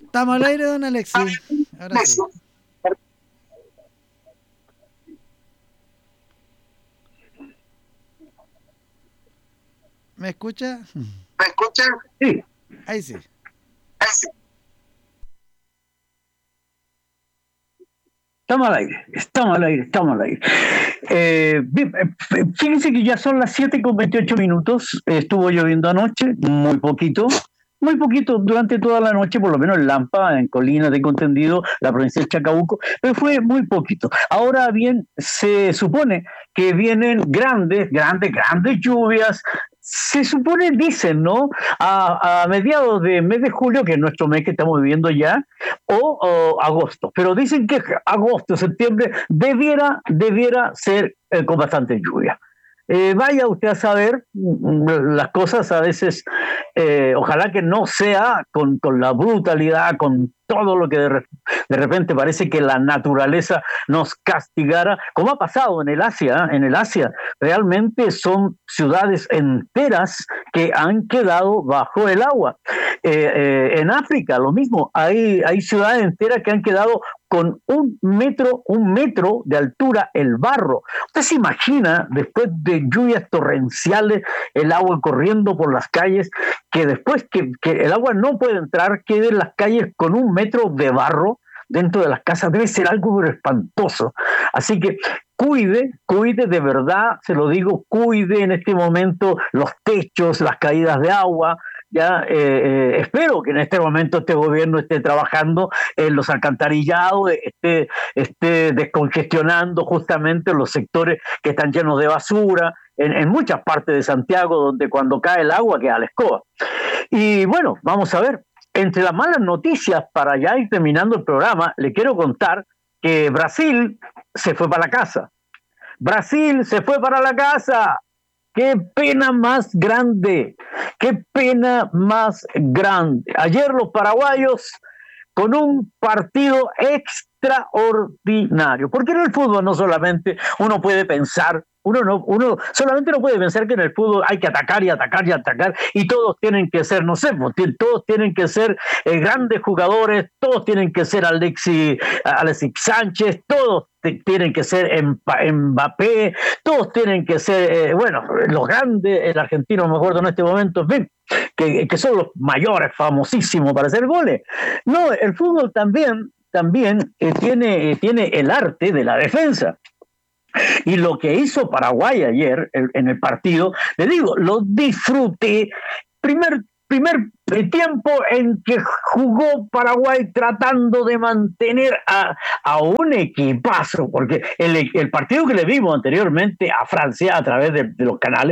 Estamos al aire, don Alexis. Ahora sí. ¿Me escucha? ¿Me escuchan? Sí. Ahí sí. Estamos al aire, estamos al aire, estamos al aire. Fíjense que ya son las 7:28. Estuvo lloviendo anoche, muy poquito durante toda la noche, por lo menos en Lampa, en Colina, tengo entendido, la provincia de Chacabuco, pero fue muy poquito. Ahora bien, se supone que vienen grandes lluvias. Se supone, dicen, ¿no? A mediados de mes de julio, que es nuestro mes que estamos viviendo ya, o agosto. Pero dicen que agosto, septiembre debiera ser con bastante lluvia. Vaya usted a saber, las cosas a veces, ojalá que no sea con la brutalidad, con todo lo que de repente parece que la naturaleza nos castigara, como ha pasado en el Asia, realmente son ciudades enteras que han quedado bajo el agua. En África lo mismo, hay ciudades enteras que han quedado con un metro de altura el barro. Usted se imagina, después de lluvias torrenciales, el agua corriendo por las calles, que después que el agua no puede entrar, queden las calles con un metro de barro dentro de las casas. Debe ser algo espantoso. Así que cuide de verdad, se lo digo, cuide en este momento los techos, las caídas de agua. Ya espero que en este momento este gobierno esté trabajando en los alcantarillados, esté descongestionando justamente los sectores que están llenos de basura, en muchas partes de Santiago, donde cuando cae el agua queda la escoba. Y bueno, vamos a ver, entre las malas noticias, para ya ir terminando el programa, le quiero contar que Brasil se fue para la casa. Brasil se fue para la casa. ¡Qué pena más grande! ¡Qué pena más grande! Ayer los paraguayos con un partido extraordinario. Porque en el fútbol no solamente uno puede pensar, uno solamente no puede pensar que en el fútbol hay que atacar y atacar y atacar y todos tienen que ser, no sé, todos tienen que ser grandes jugadores, todos tienen que ser Alexis Sánchez, todos tienen que ser Mbappé, todos tienen que ser, bueno, los grandes, el argentino, no me acuerdo en este momento, en fin, que son los mayores, famosísimos para hacer goles. No, el fútbol también tiene el arte de la defensa. Y lo que hizo Paraguay ayer en el partido, le digo, lo disfruté. Primer tiempo en que jugó Paraguay tratando de mantener a un equipazo, porque el partido que le vimos anteriormente a Francia a través de los canales